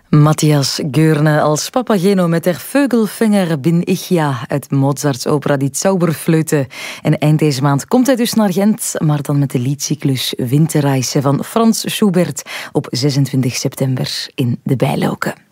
Matthias Goerne als Papageno met der Vögelfänger bin ich ja uit Mozarts opera Die Zauberflöte. En eind deze maand komt hij dus naar Gent, maar dan met de liedcyclus Winterreise van Franz Schubert op 26 september in de Bijloken.